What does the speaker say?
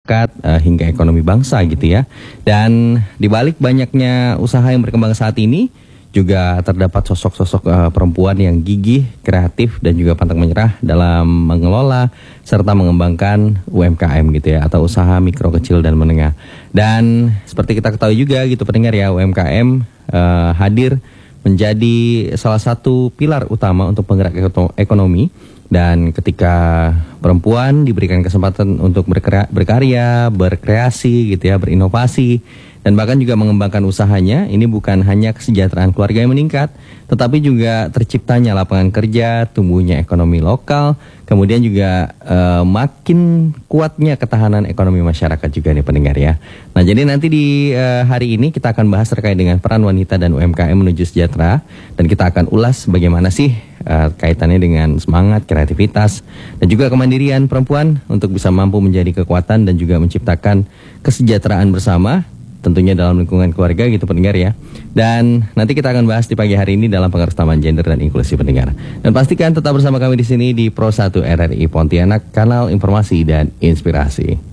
masyarakat hingga ekonomi bangsa gitu ya. Dan dibalik banyaknya usaha yang berkembang saat ini juga terdapat sosok-sosok perempuan yang gigih, kreatif dan juga pantang menyerah dalam mengelola serta mengembangkan UMKM gitu ya, atau usaha mikro, kecil dan menengah. Dan seperti kita ketahui juga gitu pendengar ya, UMKM hadir menjadi salah satu pilar utama untuk penggerak ekonomi. Dan ketika perempuan diberikan kesempatan untuk berkarya, berkreasi gitu ya, berinovasi dan bahkan juga mengembangkan usahanya, ini bukan hanya kesejahteraan keluarga yang meningkat, tetapi juga terciptanya lapangan kerja, tumbuhnya ekonomi lokal, kemudian juga makin kuatnya ketahanan ekonomi masyarakat juga nih pendengar ya. Nah, jadi nanti di hari ini kita akan bahas terkait dengan peran wanita dan UMKM menuju sejahtera, dan kita akan ulas bagaimana sih kaitannya dengan semangat, kreativitas dan juga kemandirian perempuan untuk bisa mampu menjadi kekuatan dan juga menciptakan kesejahteraan bersama, tentunya dalam lingkungan keluarga gitu pendengar ya. Dan nanti kita akan bahas di pagi hari ini dalam Pengaruh Taman Gender dan Inklusi pendengar. Dan pastikan tetap bersama kami di sini di Pro 1 RRI Pontianak, kanal informasi dan inspirasi.